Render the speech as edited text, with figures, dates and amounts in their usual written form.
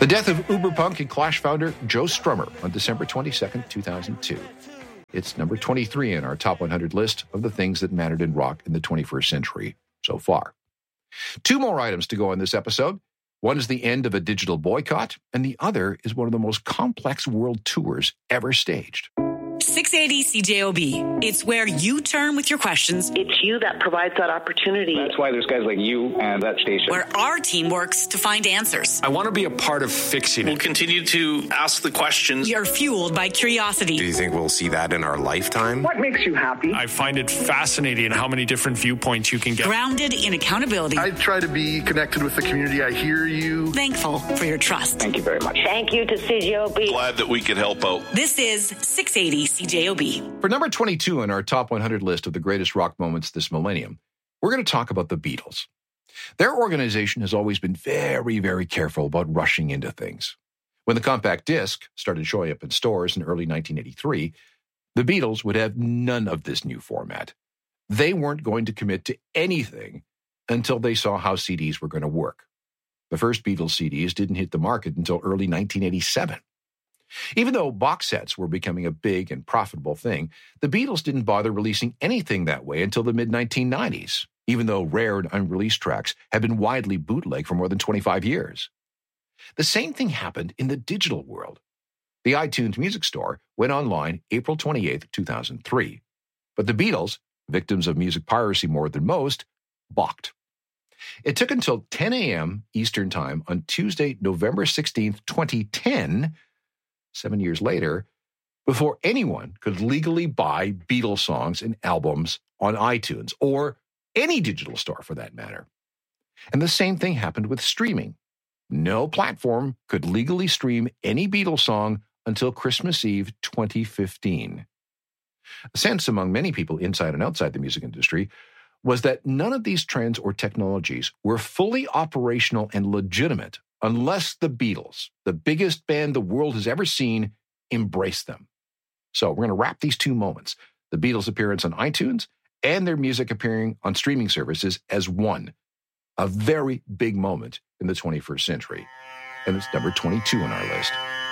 The death of Uberpunk and Clash founder Joe Strummer on December 22nd, 2002. It's number 23 in our top 100 list of the things that mattered in rock in the 21st century so far. Two more items to go on this episode. One is the end of a digital boycott, and the other is one of the most complex world tours ever staged. 680 CJOB. It's where you turn with your questions. It's you that provides that opportunity. That's why there's guys like you and that station. Where our team works to find answers. I want to be a part of fixing it. We'll continue to ask the questions. We are fueled by curiosity. Do you think we'll see that in our lifetime? What makes you happy? I find it fascinating how many different viewpoints you can get. Grounded in accountability. I try to be connected with the community. I hear you. Thankful for your trust. Thank you very much. Thank you to CJOB. Glad that we could help out. This is 680 CJOB. For number 22 in our top 100 list of the greatest rock moments this millennium, we're going to talk about the Beatles. Their organization has always been very, very careful about rushing into things. When the compact disc started showing up in stores in early 1983, the Beatles would have none of this new format. They weren't going to commit to anything until they saw how CDs were going to work. The first Beatles CDs didn't hit the market until early 1987. Even though box sets were becoming a big and profitable thing, the Beatles didn't bother releasing anything that way until the mid-1990s, even though rare and unreleased tracks had been widely bootlegged for more than 25 years. The same thing happened in the digital world. The iTunes Music Store went online April 28, 2003. But the Beatles, victims of music piracy more than most, balked. It took until 10 a.m. Eastern Time on Tuesday, November 16, 2010, 7 years later, before anyone could legally buy Beatles songs and albums on iTunes, or any digital store for that matter. And the same thing happened with streaming. No platform could legally stream any Beatles song until Christmas Eve 2015. A sense among many people inside and outside the music industry was that none of these trends or technologies were fully operational and legitimate unless the Beatles, the biggest band the world has ever seen, embraced them. So we're going to wrap these two moments, the Beatles' appearance on iTunes and their music appearing on streaming services, as one, a very big moment in the 21st century. And it's number 22 on our list.